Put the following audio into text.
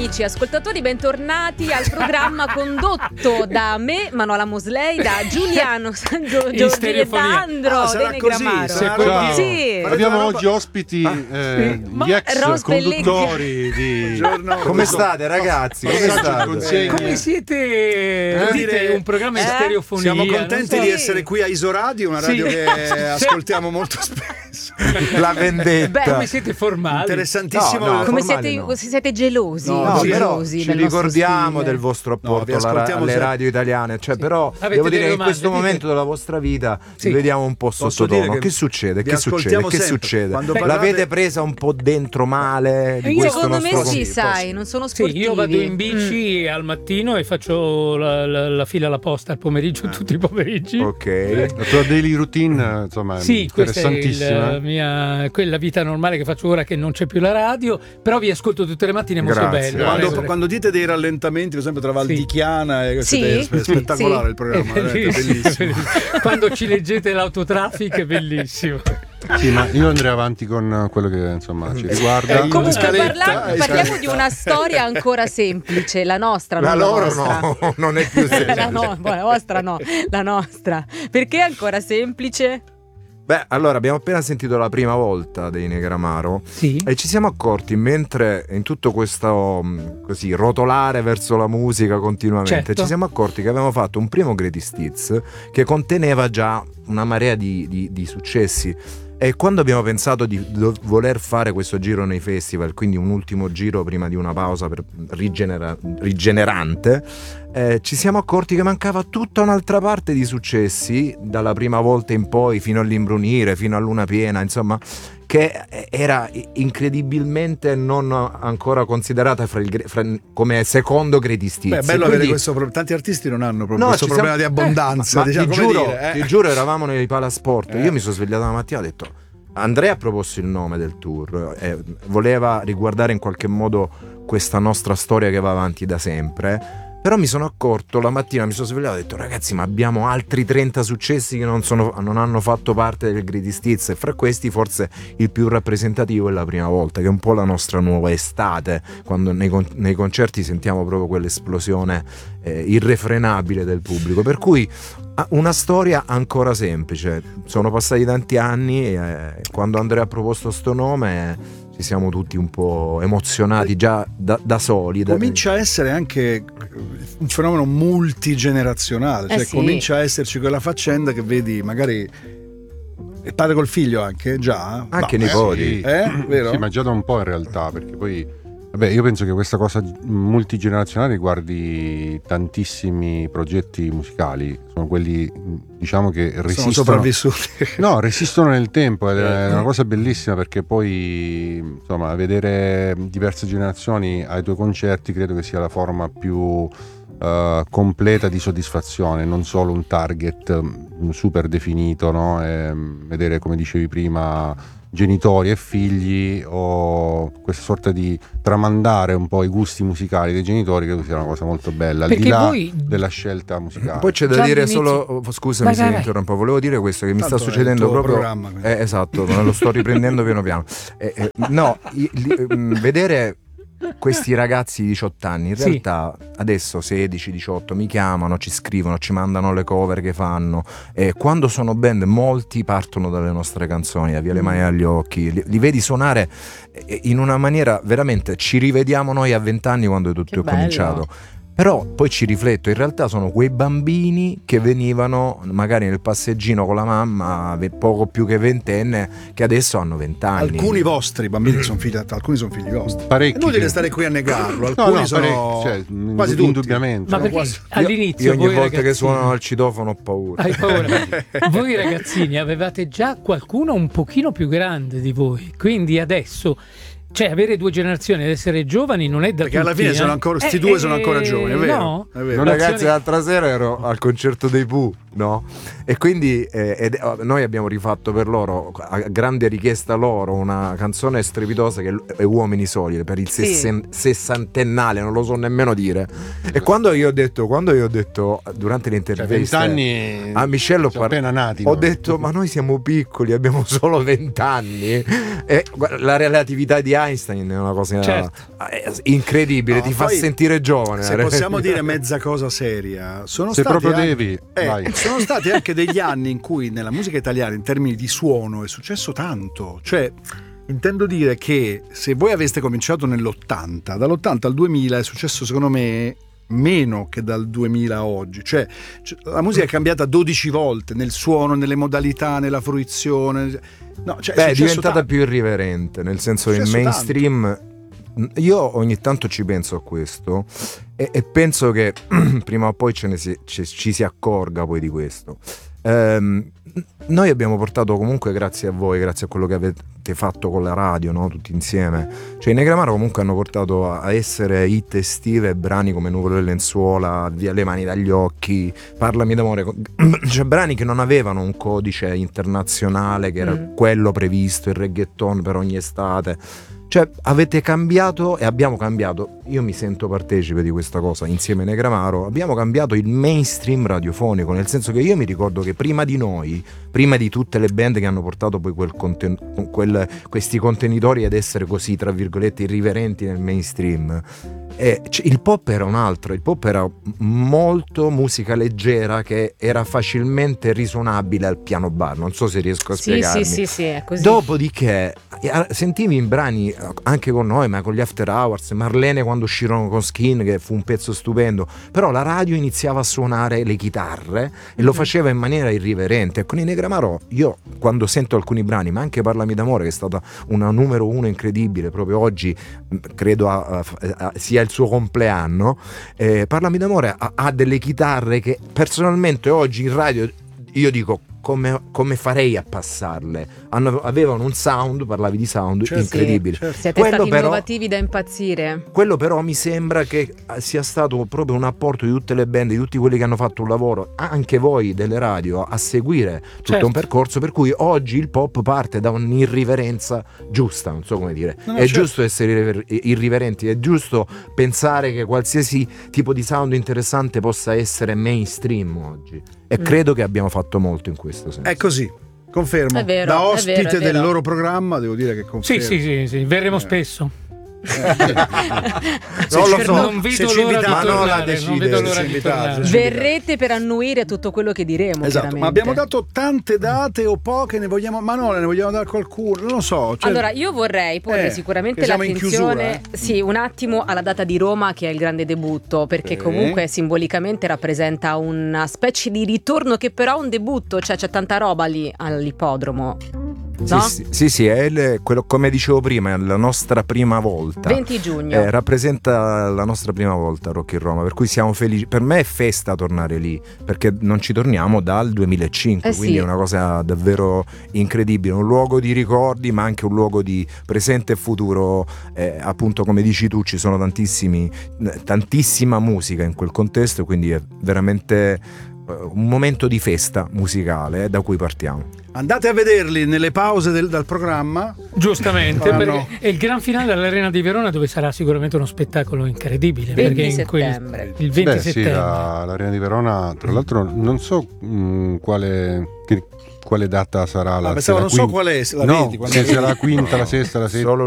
amici ascoltatori, bentornati al programma condotto da me, Manuela Mosley, da Giuliano Giordano Negramaro. Sì. Abbiamo oggi ospiti gli ex conduttori di... Come state ragazzi? Come siete? Dite un programma in stereofonia. Siamo contenti di essere qui a Isoradio, una radio che ascoltiamo molto spesso. La vendetta. Come siete formali? Interessantissimo. Come siete gelosi? Però ci ricordiamo del vostro apporto alle radio italiane, cioè, però devo dire che in questo momento della vostra vita vi vediamo un po' sottotono. Che succede? L'avete presa un po' dentro male? Secondo me sì, sai, non sono sportivi. Io vado in bici al mattino e faccio la fila alla posta al pomeriggio, tutti i pomeriggi. Ok. La tua daily routine, insomma, è interessantissima. È quella vita normale che faccio ora che non c'è più la radio, però vi ascolto tutte le mattine, molto bello. Quando dite dei rallentamenti, per esempio tra Val di Chiana e spettacolare il programma, bellissimo. Quando ci leggete l'autotraffic è bellissimo. Sì, ma io andrei avanti con quello che insomma ci riguarda. Comunque parliamo di una storia ancora semplice, la nostra, non la vostra. No, non è più semplice. La vostra no, la nostra. Perché è ancora semplice? Beh, allora abbiamo appena sentito la prima volta dei Negramaro e ci siamo accorti, mentre in tutto questo così rotolare verso la musica continuamente, ci siamo accorti che avevamo fatto un primo Greatest Hits che conteneva già una marea di successi. E quando abbiamo pensato di voler fare questo giro nei festival, quindi un ultimo giro prima di una pausa rigenerante, ci siamo accorti che mancava tutta un'altra parte di successi, dalla prima volta in poi fino all'imbrunire, fino a Luna piena, insomma, che era incredibilmente non ancora considerata come secondo Greatest Hits. Beh, è bello avere questo problema. Tanti artisti non hanno proprio questo problema di abbondanza. Ma ti giuro, eravamo nei Palasport. Io mi sono svegliato la mattina e ho detto: Andrea ha proposto il nome del tour, voleva riguardare in qualche modo questa nostra storia che va avanti da sempre. Però mi sono accorto, la mattina mi sono svegliato e ho detto: ragazzi, ma abbiamo altri 30 successi che non hanno fatto parte del Greatest Hits, e fra questi forse il più rappresentativo è La prima volta, che è un po' la nostra nuova estate, quando nei concerti sentiamo proprio quell'esplosione irrefrenabile del pubblico. Per cui una storia ancora semplice. Sono passati tanti anni e quando Andrea ha proposto sto nome ci siamo tutti un po' emozionati già da soli. Comincia a essere anche un fenomeno multigenerazionale, cioè comincia a esserci quella faccenda che vedi magari il padre col figlio anche nipoti. Vero? Sì, ma già da un po' in realtà, perché poi io penso che questa cosa multigenerazionale riguardi tantissimi progetti musicali, sono quelli, diciamo, che resistono, sono sopravvissuti. No, resistono nel tempo, ed è una cosa bellissima, perché poi insomma vedere diverse generazioni ai tuoi concerti credo che sia la forma più completa di soddisfazione, non solo un target super definito, no? Vedere, come dicevi prima, genitori e figli, o questa sorta di tramandare un po' i gusti musicali dei genitori, credo sia una cosa molto bella, al di là della scelta musicale. Poi c'è da dire solo, scusami se mi interrompo, volevo dire questo che mi sta succedendo proprio, esatto, lo sto riprendendo piano piano. Vedere questi ragazzi di 18 anni in realtà adesso 16-18 mi chiamano, ci scrivono, ci mandano le cover che fanno, e quando sono band molti partono dalle nostre canzoni, da Via le mani agli occhi, li vedi suonare in una maniera veramente, ci rivediamo noi a 20 anni quando tutto è cominciato. Però poi ci rifletto, in realtà sono quei bambini che venivano magari nel passeggino con la mamma, poco più che ventenne, che adesso hanno 20 anni. Alcuni vostri bambini sono figli vostri. Parecchi. È inutile stare qui a negarlo. Alcuni sono quasi tutti. Indubbiamente. Ma perché all'inizio io ogni volta che suonano al citofono ho paura. Hai paura? Voi ragazzini avevate già qualcuno un pochino più grande di voi, quindi adesso, cioè, avere due generazioni ed essere giovani non è da perché tutti, alla fine sono ancora, sti due sono ancora giovani, è vero? No? È vero. Ragazzi, l'altra sera ero al concerto dei Pooh, no? E quindi noi abbiamo rifatto per loro, a grande richiesta loro, una canzone strepitosa che è Uomini Soli, per il sessantennale, non lo so nemmeno dire. E quando io ho detto durante l'intervista, 20 anni a Michelle appena nati, ho detto: ma noi siamo piccoli, abbiamo solo 20 anni, e la relatività di Einstein è una cosa incredibile, ti fa sentire giovane. Se possiamo dire mezza cosa seria, sono stati anche degli anni in cui nella musica italiana in termini di suono è successo tanto, cioè intendo dire che se voi aveste cominciato nell'80, dall'80 al 2000 è successo secondo me meno che dal 2000 a oggi, cioè la musica è cambiata 12 volte nel suono, nelle modalità, nella fruizione, è diventata più irriverente, nel senso che il mainstream io ogni tanto ci penso a questo e penso che prima o poi ci si accorga poi di questo. Noi abbiamo portato comunque, grazie a voi, grazie a quello che avete fatto con la radio, no? Tutti insieme, cioè i Negramaro comunque hanno portato a essere hit estive brani come Nuvole e lenzuola, Via le mani dagli occhi, Parlami d'amore, cioè brani che non avevano un codice internazionale che era quello previsto, il reggaeton per ogni estate. Cioè avete cambiato e abbiamo cambiato, io mi sento partecipe di questa cosa insieme a Negramaro, abbiamo cambiato il mainstream radiofonico, nel senso che io mi ricordo che prima di noi, prima di tutte le band che hanno portato poi questi contenitori ad essere così tra virgolette irriverenti nel mainstream, il pop era un altro, il pop era molto musica leggera che era facilmente risuonabile al piano bar, non so se riesco a spiegarmi. Sì, è così. Dopodiché sentivi in brani anche con noi, ma con gli After Hours, Marlene quando uscirono con Skin, che fu un pezzo stupendo, però la radio iniziava a suonare le chitarre e lo faceva in maniera irriverente. E con i Negramaro io quando sento alcuni brani, ma anche Parlami d'amore, che è stata una numero uno incredibile, proprio oggi credo sia il suo compleanno, Parlami d'amore ha delle chitarre che personalmente oggi in radio io dico come farei a passarle. Avevano un sound, parlavi di sound, incredibile. Certo. Siete stati innovativi da impazzire. Quello però mi sembra che sia stato proprio un apporto di tutte le band, di tutti quelli che hanno fatto un lavoro, anche voi delle radio, a seguire tutto un percorso per cui oggi il pop parte da un'irriverenza giusta, non so come dire. Giusto essere irriverenti, è giusto pensare che qualsiasi tipo di sound interessante possa essere mainstream oggi. E credo che abbiamo fatto molto in questo senso. È così, confermo. È vero, da ospite è vero. del loro programma devo dire che confermo. Sì, verremo spesso. Non lo so, non vedo l'ora di tornare. Verrete per annuire tutto quello che diremo. Esatto, ma abbiamo dato tante date o poche, ne vogliamo dare qualcuno, non lo so. Allora io vorrei porre sicuramente l'attenzione un attimo alla data di Roma, che è il grande debutto, perché comunque simbolicamente rappresenta una specie di ritorno che però è un debutto, cioè c'è tanta roba lì all'ippodromo. No? Sì, è quello, come dicevo prima, è la nostra prima volta. 20 giugno. Rappresenta la nostra prima volta Rock in Roma, per cui siamo felici. Per me è festa tornare lì, perché non ci torniamo dal 2005, quindi è una cosa davvero incredibile, un luogo di ricordi, ma anche un luogo di presente e futuro. Appunto, come dici tu, ci sono tantissima musica in quel contesto, quindi è veramente un momento di festa musicale da cui partiamo. Andate a vederli nelle pause dal programma. Giustamente, perché è il gran finale all'Arena di Verona, dove sarà sicuramente uno spettacolo incredibile. 20 settembre. Il 20 settembre. Sì, l'Arena di Verona, tra l'altro non so quale data sarà la non so qual è, la vedi, se sia la quinta, la sesta, la settima.